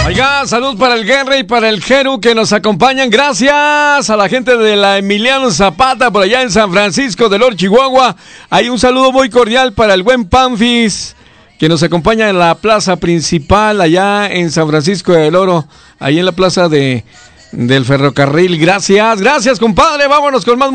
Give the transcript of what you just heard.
Oiga, salud para el Henry y para el Jeru que nos acompañan. Gracias a la gente de la Emiliano Zapata por allá en San Francisco del Oro, Chihuahua. Hay un saludo muy cordial para el buen Panfis que nos acompaña en la plaza principal allá en San Francisco del Oro, ahí en la plaza del ferrocarril. Gracias, compadre. Vámonos con más